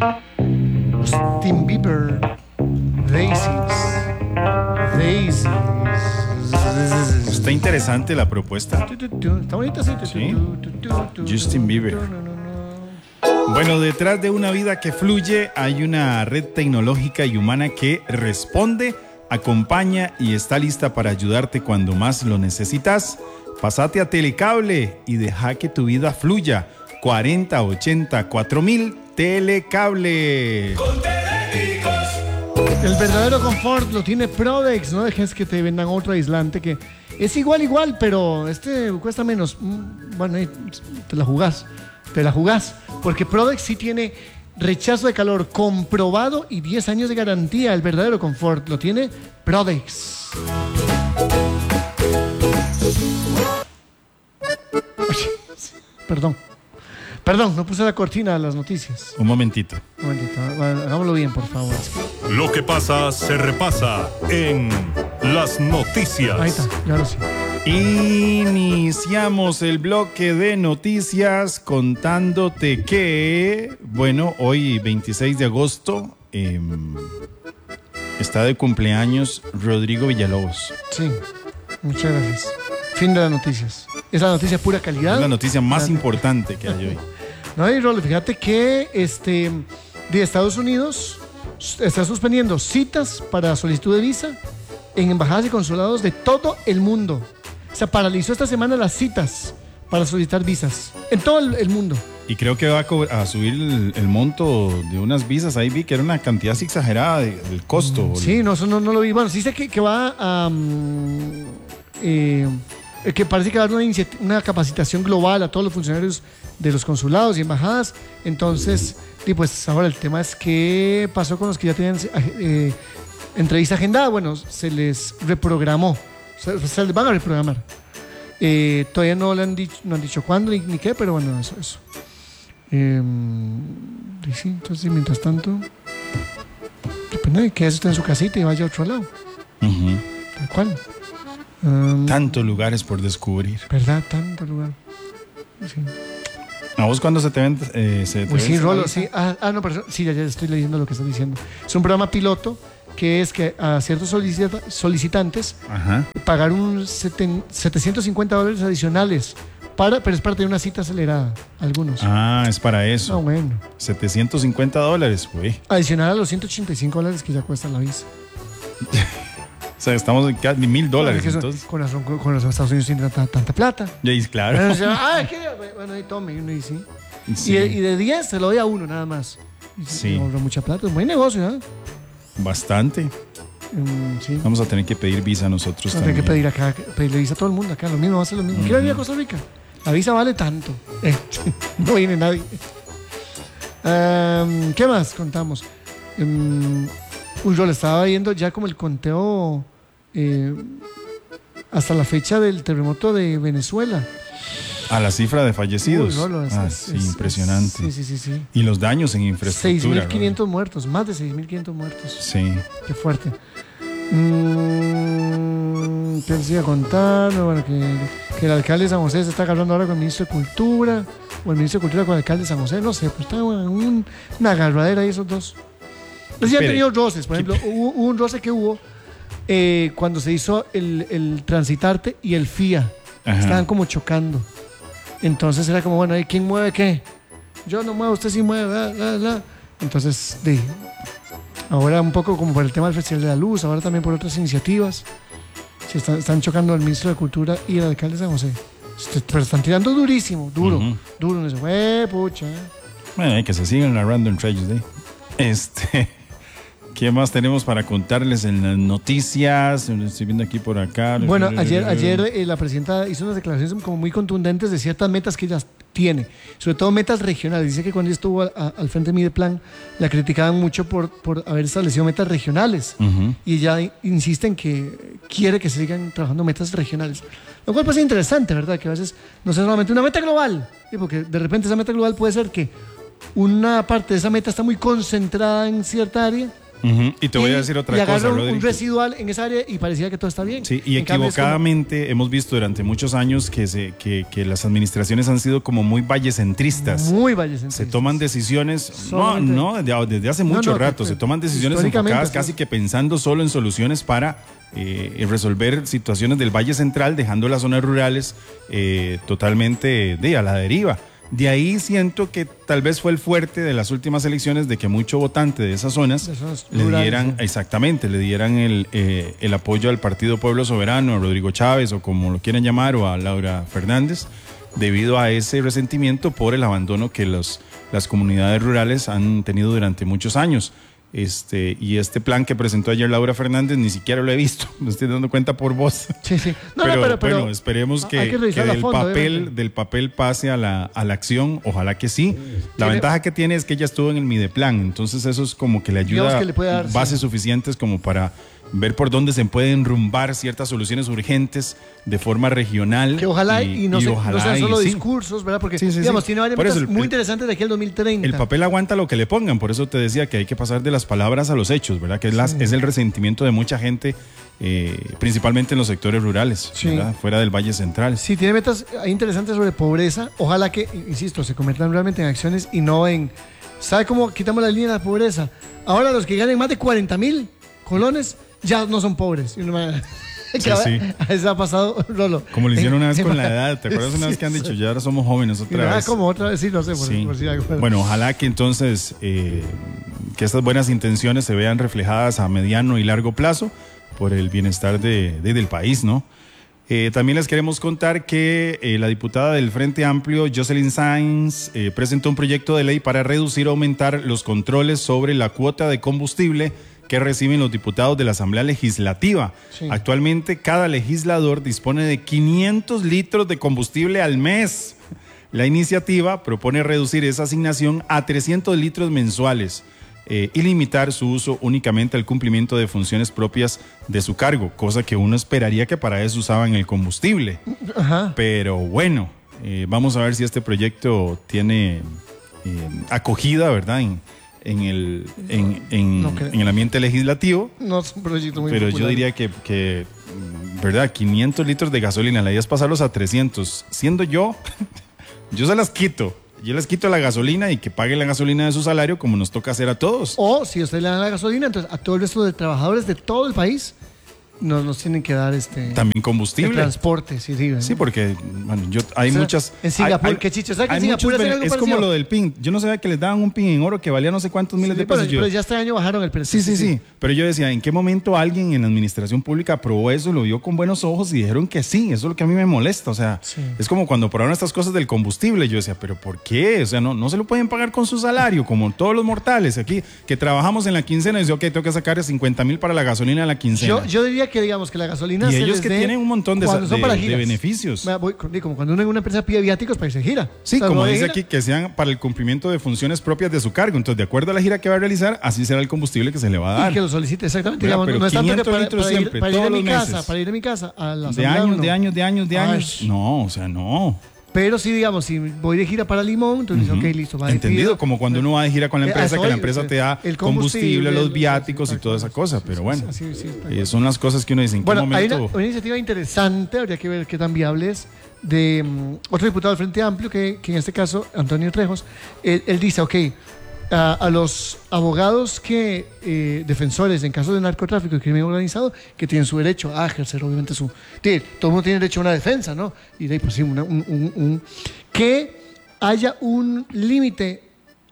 Justin Bieber. Daisies. Está interesante la propuesta. Está bonita, sí. Sí. Justin Bieber. Bueno, detrás de una vida que fluye hay una red tecnológica y humana que responde, acompaña y está lista para ayudarte cuando más lo necesitas. Pásate a Telecable y deja que tu vida fluya. 4080 4000 Telecable. El verdadero confort lo tiene Prodex. No dejes que te vendan otro aislante que es igual, pero este cuesta menos. Bueno, te la jugás. Porque Prodex sí tiene rechazo de calor comprobado y 10 años de garantía. El verdadero confort lo tiene Prodex. Perdón, no puse la cortina de las noticias. Un momentito. Hagámoslo bien, por favor. Lo que pasa se repasa en las noticias. Ahí está, ya ahora sí. Iniciamos el bloque de noticias contándote que, bueno, hoy 26 de agosto está de cumpleaños Rodrigo Villalobos. Sí, muchas gracias. Fin de las noticias. Es la noticia pura calidad. Es la noticia más importante que hay hoy. No, y Rolo, fíjate que de Estados Unidos está suspendiendo citas para solicitud de visa en embajadas y consulados de todo el mundo. O sea, paralizó esta semana las citas para solicitar visas en todo el mundo. Y creo que va a subir el monto de unas visas. Ahí vi que era una cantidad así exagerada del costo. Sí, no, eso no lo vi. Bueno, sí sé que va a... que parece que va a dar una capacitación global a todos los funcionarios de los consulados y embajadas. Entonces, pues ahora el tema es qué pasó con los que ya tenían entrevista agendada. Bueno, se les reprogramó. Se les van a reprogramar. Todavía no han dicho cuándo ni qué, pero bueno, eso. Sí, entonces, mientras tanto, que esté en su casita y vaya a otro lado. ¿Tal cual? Tantos lugares por descubrir. ¿Verdad? Tantos lugares. Sí. ¿A vos cuándo se te ven? Sí, Rolo, sí. No, pero sí, ya estoy leyendo lo que estás diciendo. Es un programa piloto que es que a ciertos solicitantes pagar $750 adicionales, pero es parte de una cita acelerada, algunos. Es para eso. Bueno. $750, güey. Adicional a los $185 que ya cuesta la visa. O sea, estamos en casi $1,000 entonces. Con los Estados Unidos tienen tanta plata. Y claro. Bueno, ahí tome, uno y sí. Y de 10 se lo doy a uno nada más. Sí. No, mucha plata, es buen negocio, ¿eh? Bastante. Sí. Vamos a tener que pedir visa nosotros también. Hay que pedirle visa a todo el mundo acá, lo mismo, va a ser lo mismo. Quiero ir a Costa Rica. La visa vale tanto. No viene nadie. ¿Qué más contamos? Yo le estaba viendo ya como el conteo hasta la fecha del terremoto de Venezuela. A la cifra de fallecidos. Impresionante. Sí. Y los daños en infraestructura. 6.500 muertos, más de 6.500 muertos. Sí. Qué fuerte. ¿Qué les iba a contar? Bueno, que el alcalde de San José se está agarrando ahora con el ministro de Cultura, o el ministro de Cultura con el alcalde de San José, no sé, pues está una agarradera ahí esos dos. Pues ya han tenido roces, por ejemplo, hubo un roce que hubo cuando se hizo el Transitarte y el FIA. Estaban como chocando. Entonces era como, bueno, ¿quién mueve qué? Yo no muevo, usted sí mueve, Entonces, ahora un poco como por el tema del Festival de la Luz, ahora también por otras iniciativas, están chocando el ministro de Cultura y el alcalde de San José. Pero están tirando durísimo, duro. No sé, pucha. Bueno, hay que se sigan narrando entre ellos, ¿Qué más tenemos para contarles en las noticias? Estoy viendo aquí por acá. Bueno, ayer la presidenta hizo unas declaraciones como muy contundentes de ciertas metas que ella tiene, sobre todo metas regionales. Dice que cuando ella estuvo al frente de Mideplan, la criticaban mucho por haber establecido metas regionales. Y ella insiste en que quiere que se sigan trabajando metas regionales. Lo cual parece interesante, ¿verdad? Que a veces no sea solamente una meta global, porque de repente esa meta global puede ser que una parte de esa meta está muy concentrada en cierta área Y te voy a decir otra y cosa, agarran Rodrigo. un residual en esa área y parecía que todo está bien. Sí, y En cambio, es como- equivocadamente hemos visto durante muchos años que las administraciones han sido como muy vallecentristas. Muy vallecentristas. Se toman decisiones, Solamente- desde hace mucho rato, que- se toman decisiones históricamente, enfocadas sí. casi que pensando solo en soluciones para resolver situaciones del Valle Central, dejando las zonas rurales totalmente a la deriva. De ahí siento que tal vez fue el fuerte de las últimas elecciones de que mucho votante de esas zonas De zonas le rurales, dieran, sí. exactamente, le dieran el apoyo al Partido Pueblo Soberano, a Rodrigo Chávez o como lo quieran llamar, o a Laura Fernández, debido a ese resentimiento por el abandono que las comunidades rurales han tenido durante muchos años. Y este plan que presentó ayer Laura Fernández ni siquiera lo he visto, me estoy dando cuenta por vos. Sí, sí. No, pero, pero bueno, esperemos hay que revisar a del, fondo, del papel pase a la acción, ojalá que sí. La Tiene- ventaja que tiene es que ella estuvo en el Mideplan, entonces eso es como que le ayuda, Digamos que le puede dar, bases sí. suficientes como para ver por dónde se pueden enrumbar ciertas soluciones urgentes de forma regional. Que ojalá y no sean solo sí. discursos, ¿verdad? Porque, Sí, sí, digamos, sí. tiene varias Por eso metas muy interesantes de aquí al 2030. El papel aguanta lo que le pongan, por eso te decía que hay que pasar de las palabras a los hechos, ¿verdad? Que es el resentimiento de mucha gente, principalmente en los sectores rurales, Sí. ¿verdad? Fuera del Valle Central. Sí, tiene metas interesantes sobre pobreza. Ojalá que, insisto, se conviertan realmente en acciones y no en... ¿Sabe cómo quitamos la línea de la pobreza? Ahora los que ganen más de 40,000 colones ya no son pobres. Y uno me- Sí. A veces ha pasado, Rolo. Como lo hicieron una vez En- con la edad, ¿te acuerdas una vez que han dicho, ya ahora somos jóvenes Y otra nada, vez? como otra vez, sí, no sé, por Sí. si algo. Bueno, ojalá que entonces que estas buenas intenciones se vean reflejadas a mediano y largo plazo por el bienestar del país, ¿no? También les queremos contar que la diputada del Frente Amplio, Jocelyn Sáenz, presentó un proyecto de ley para reducir o aumentar los controles sobre la cuota de combustible que reciben los diputados de la Asamblea Legislativa. Sí. Actualmente, cada legislador dispone de 500 litros de combustible al mes. La iniciativa propone reducir esa asignación a 300 litros mensuales y limitar su uso únicamente al cumplimiento de funciones propias de su cargo, cosa que uno esperaría que para eso usaban el combustible. Ajá. Pero bueno, vamos a ver si este proyecto tiene acogida, ¿verdad? En el ambiente legislativo. No es un proyecto muy Pero popular. yo diría que, ¿verdad? 500 litros de gasolina, la idea es pasarlos a 300. Siendo yo, yo se las quito. Yo les quito la gasolina y que paguen la gasolina de su salario como nos toca hacer a todos. O si usted le dan la gasolina, entonces a todo el resto de trabajadores de todo el país nos tienen que dar También el combustible. transporte. Sí, sí, Sí, porque bueno, hay O sea, muchas... en Singapur, hay- ¿qué chicho? ¿Sabes que en hay Singapur muchos hacen algo es como parecido? lo del PIN. Yo no sabía que les daban un PIN en oro que valía no sé cuántos miles de pesos. Pero ya este año bajaron el precio. Sí. Pero yo decía, ¿en qué momento alguien en la administración pública aprobó eso, lo vio con buenos ojos y dijeron que sí? Eso es lo que a mí me molesta. O sea, Sí. es como cuando aprobaron estas cosas del combustible. Yo decía, ¿pero por qué? O sea, no se lo pueden pagar con su salario, como todos los mortales aquí, que trabajamos en la quincena y dice, ok, tengo que sacar 50,000 para la gasolina de la quincena. Yo diría que, digamos, que la gasolina Y se ellos les que dé tienen un montón de cuando son para de giras. beneficios. Como cuando uno en una empresa pide viáticos para irse de gira. Sí, O sea, como no de dice gira. aquí, que sean para el cumplimiento de funciones propias de su cargo. Entonces, de acuerdo a la gira que va a realizar, así será el combustible que se le va a dar. Y que lo solicite, exactamente. ¿Verdad? Digamos, Pero no es tanto que 500 litros ir, siempre, para ir a todos mi los casa, meses. para ir a mi casa a la De asamblea, años, no. de años. Ay. No, o sea, no. Pero sí, digamos, si voy de gira para Limón, entonces dice, ok, listo, va y Entendido, pido. como cuando uno va de gira con la empresa, eso que la es, empresa te da el combustible, los el- viáticos y exacto, toda esa cosa. sí, Pero sí, bueno, sí, sí, está bien. son las cosas que uno dice, ¿en qué Bueno, hay momento? una iniciativa interesante, habría que ver qué tan viable es, de otro diputado del Frente Amplio, que en este caso, Antonio Trejos, él dice, ok, a los abogados defensores en casos de narcotráfico y crimen organizado, que tienen su derecho a ejercer, obviamente, todo el mundo tiene derecho a una defensa, ¿no? Y de ahí, pues sí, que haya un límite,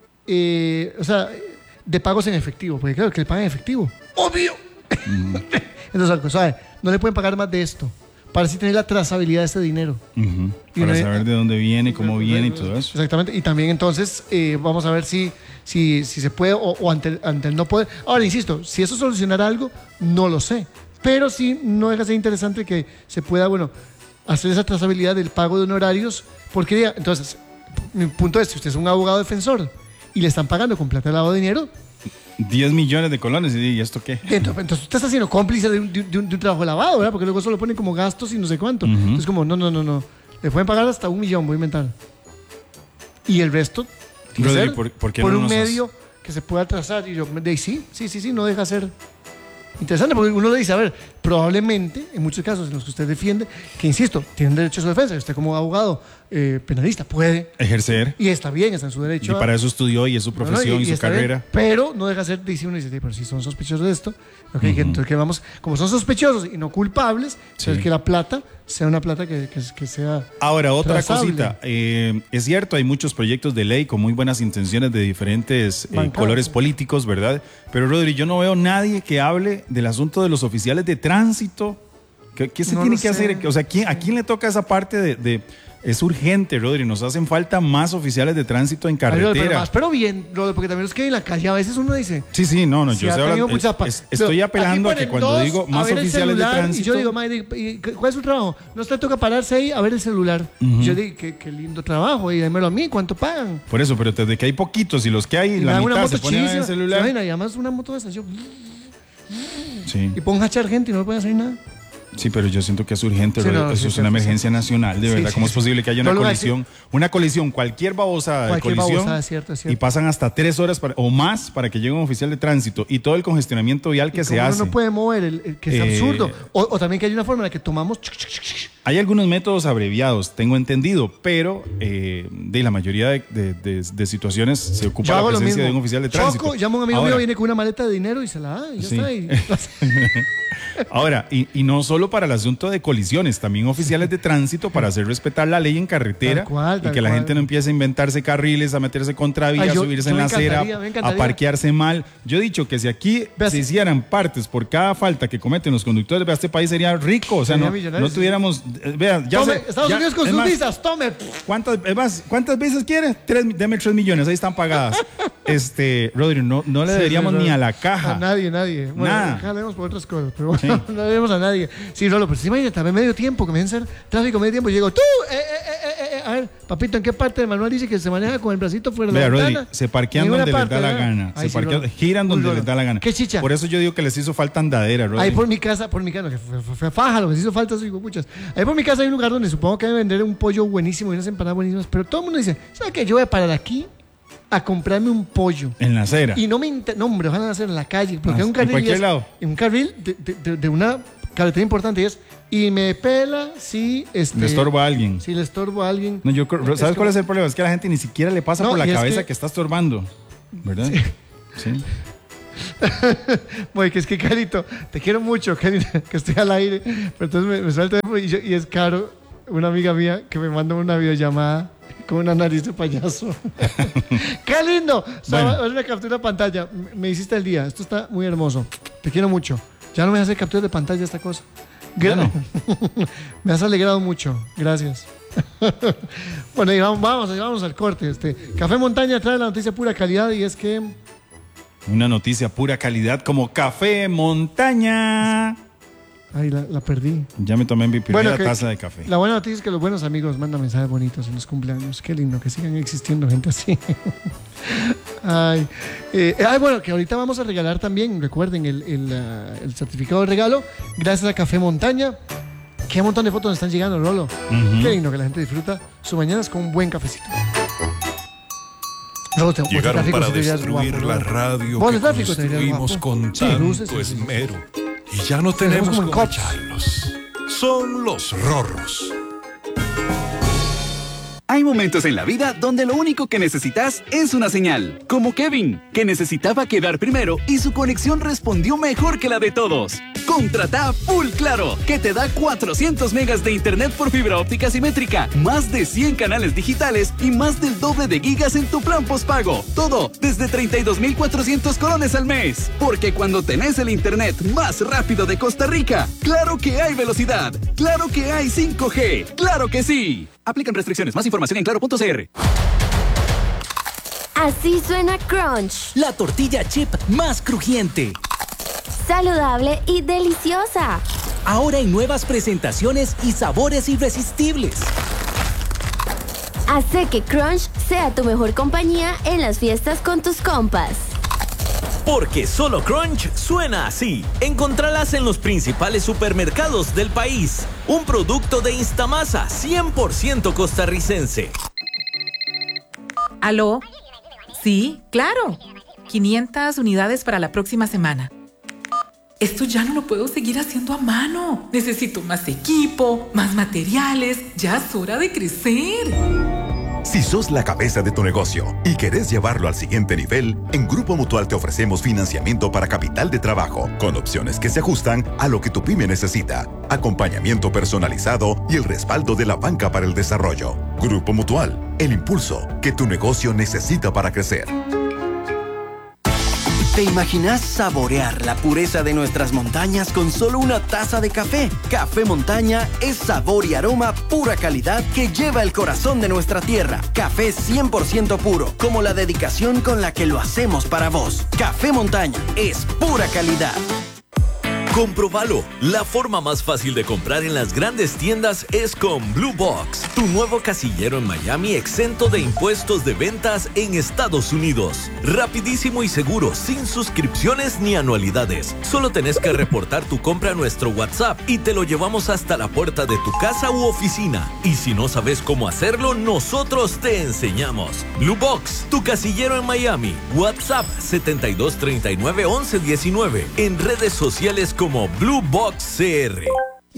o sea, de pagos en efectivo, porque claro, que le pagan en efectivo. ¡Obvio! Entonces, algo, ¿sabe? No le pueden pagar más de esto, para así tener la trazabilidad de este dinero. Ujú, Y para una- saber de dónde viene, cómo viene y todo eso. Exactamente. Y también entonces vamos a ver si se puede o ante el no poder. Ahora, insisto, si eso solucionará algo, no lo sé. Pero sí no deja de ser interesante que se pueda, bueno, hacer esa trazabilidad del pago de honorarios. Porque, entonces, mi punto es, si usted es un abogado defensor y le están pagando con plata de lavado de dinero, 10 millones de colones, ¿y esto qué? entonces usted está siendo cómplice de un trabajo lavado, ¿verdad? Porque luego eso lo ponen como gastos y no sé cuánto. Entonces, como, no. Le pueden pagar hasta 1 millón, voy a inventar. Y el resto tiene que Rodri, ser ¿por qué por no un nos medio que se pueda trazar. Y yo, sí, no deja ser interesante, porque uno le dice, a ver, probablemente, en muchos casos en los que usted defiende, que insisto, tienen derecho a su defensa, usted como abogado penalista puede ejercer. Y está bien, está en su derecho. Y para eso estudió y es su profesión y su carrera. Bien, pero no deja ser, dice uno y dice, pero si son sospechosos de esto, entonces que vamos, como son sospechosos y no culpables, entonces que la plata sea una plata que sea. Ahora, otra trazable. cosita, es cierto, hay muchos proyectos de ley con muy buenas intenciones de diferentes colores políticos, ¿verdad? Pero Rodri, yo no veo nadie que hable del asunto de los oficiales de tránsito. ¿Qué se tiene que hacer? O sea, ¿a quién le toca esa parte de es urgente, Rodri? Nos hacen falta más oficiales de tránsito en carretera. Pero bien, Rodri, porque también los que hay en la calle a veces uno dice. Sí, no, yo estoy apelando a que cuando digo más oficiales de tránsito. Y yo digo, ¿cuál es su trabajo? No usted toca pararse ahí a ver el celular. Y yo digo, qué lindo trabajo, y démelo a mí, ¿cuánto pagan? Por eso, pero desde que hay poquitos y los que hay, la mitad se ponen en el celular. Y además una moto de estación. Sí. Y ponga a echar gente y no le puede hacer nada. Sí, pero yo siento que es urgente, eso es una emergencia nacional, de verdad. ¿Cómo es posible que haya una colisión, cualquier babosa de colisión, es cierto. Y pasan hasta 3 horas o más para que llegue un oficial de tránsito y todo el congestionamiento vial que se hace? Uno no puede mover, que es absurdo. O también que hay una forma en la que tomamos. Hay algunos métodos abreviados, tengo entendido, pero de la mayoría de situaciones se ocupa la presencia de un oficial de tránsito. Llamo a un amigo mío, viene con una maleta de dinero y se la da y ya está. Ahora, y no solo para el asunto de colisiones, también oficiales de tránsito para hacer respetar la ley en carretera y que la gente no empiece a inventarse carriles, a meterse contravía, a subirse en la acera, a parquearse mal. Yo he dicho que si aquí se hicieran partes por cada falta que cometen los conductores, este país sería rico, o sea, no tuviéramos... Estados Unidos con sus visas, tome. ¿Cuántas veces quiere? Deme 3 millones, ahí están pagadas. Rodri, no le deberíamos ni a la caja. A nadie. Bueno, acá leemos por otras cosas, pero bueno, no le debemos a nadie. Sí, Rolo, pero si imagínate, también medio tiempo, que me dicen tráfico medio tiempo, y llego, tú, a ver, papito, ¿en qué parte del manual dice que se maneja con el bracito fuera de la ventana? Rodri, se parquean donde les da la gana. Giran donde les da la gana. ¿Qué chicha? Por eso yo digo que les hizo falta andadera, Rodri. Ahí por mi casa, que fue faja, lo que les hizo falta, digo, puchas. Ahí por mi casa hay un lugar donde supongo que deben vender un pollo buenísimo y unas empanadas buenísimas, pero todo el mundo dice, ¿sabes qué? Yo voy a parar aquí a comprarme un pollo. En la acera. Y no, hombre, ojalá hacer en la calle, porque en cualquier lado. En un carril de una carretera importante y me pela si le estorba a alguien. Si le estorbo a alguien. No, ¿sabes cuál es el problema? Es que a la gente ni siquiera le pasa por la cabeza que está estorbando, ¿verdad? Sí. Bueno, que es que Carito, te quiero mucho, Carito, que estoy al aire, pero entonces me suelta y es Caro, una amiga mía que me manda una videollamada con una nariz de payaso. ¡Qué lindo! Bueno. Es una captura de pantalla. Me hiciste el día. Esto está muy hermoso. Te quiero mucho. Ya no me hace captura de pantalla esta cosa. Me has alegrado mucho. Gracias. Bueno, y vamos al corte. Café Montaña trae la noticia pura calidad y es que... Una noticia pura calidad como Café Montaña. Ay, la perdí. Ya me tomé mi primera taza de café. La buena noticia es que los buenos amigos mandan mensajes bonitos en los cumpleaños. Qué lindo, que sigan existiendo gente así. Bueno, que ahorita vamos a regalar también, recuerden, el certificado de regalo, gracias a Café Montaña. Qué montón de fotos nos están llegando, Rolo. Qué lindo que la gente disfruta sus mañanas con un buen cafecito. Llegaron para destruir la radio que construimos con tanto esmero. Y ya no tenemos cómo echarlos. Son los rorros. Hay momentos en la vida donde lo único que necesitas es una señal. Como Kevin, que necesitaba quedar primero y su conexión respondió mejor que la de todos. Contrata Full Claro, que te da 400 megas de internet por fibra óptica simétrica, más de 100 canales digitales y más del doble de gigas en tu plan postpago. Todo desde 32,400 colones al mes. Porque cuando tenés el internet más rápido de Costa Rica, claro que hay velocidad, claro que hay 5G, claro que sí. Aplican restricciones. Más información en claro.cr. Así suena Crunch. La tortilla chip más crujiente, saludable y deliciosa. Ahora en nuevas presentaciones y sabores irresistibles. Hace que Crunch sea tu mejor compañía en las fiestas con tus compas. Porque solo Crunch suena así. Encontralas en los principales supermercados del país. Un producto de Instamasa 100% costarricense. ¿Aló? Sí, claro. 500 unidades para la próxima semana. Esto ya no lo puedo seguir haciendo a mano. Necesito más equipo, más materiales. Ya es hora de crecer. Si sos la cabeza de tu negocio y querés llevarlo al siguiente nivel, en Grupo Mutual te ofrecemos financiamiento para capital de trabajo, con opciones que se ajustan a lo que tu pyme necesita, acompañamiento personalizado y el respaldo de la banca para el desarrollo. Grupo Mutual, el impulso que tu negocio necesita para crecer. ¿Te imaginas saborear la pureza de nuestras montañas con solo una taza de café? Café Montaña es sabor y aroma pura calidad que lleva el corazón de nuestra tierra. Café 100% puro, como la dedicación con la que lo hacemos para vos. Café Montaña es pura calidad. Comprobalo. La forma más fácil de comprar en las grandes tiendas es con Blue Box, tu nuevo casillero en Miami exento de impuestos de ventas en Estados Unidos. Rapidísimo y seguro, sin suscripciones ni anualidades. Solo tenés que reportar tu compra a nuestro WhatsApp y te lo llevamos hasta la puerta de tu casa u oficina. Y si no sabes cómo hacerlo, nosotros te enseñamos. Blue Box, tu casillero en Miami. WhatsApp 7239-1119. En redes sociales como Blue Box CR.